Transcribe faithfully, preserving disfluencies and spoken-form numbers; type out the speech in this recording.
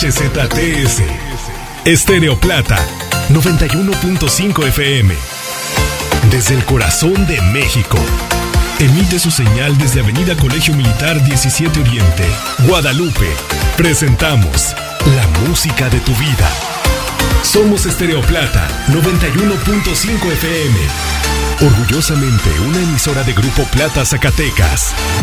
H Z T S Estéreo Plata noventa y uno punto cinco F M. Desde el corazón de México. Emite su señal desde Avenida Colegio Militar diecisiete Oriente, Guadalupe. Presentamos la música de tu vida. Somos Estéreo Plata noventa y uno punto cinco F M. Orgullosamente una emisora de Grupo Plata Zacatecas.